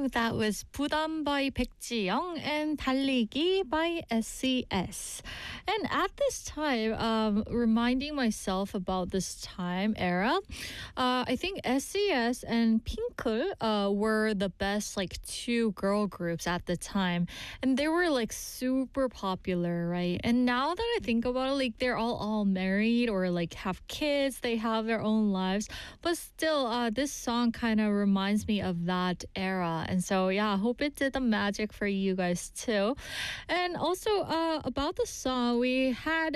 That was 부담 by 백지영 and 달리기 by SES. And at this time, reminding myself about this time era, I think SES and Pinkle were the best like two girl groups at the time, and they were like super popular, right? And now that I think about it, like they're all married or like have kids, they have their own lives, but still, this song kind of reminds me of that era. And so, yeah, I hope it did the magic for you guys too. And also, about the song, we had